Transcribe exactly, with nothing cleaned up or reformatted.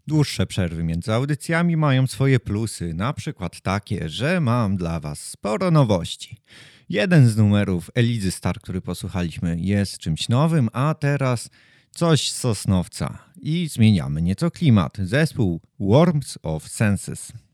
Dłuższe przerwy między audycjami mają swoje plusy, na przykład takie, że mam dla Was sporo nowości. Jeden z numerów Elizy Star, który posłuchaliśmy, jest czymś nowym, a teraz coś z Sosnowca. I zmieniamy nieco klimat. Zespół Worms of Senses.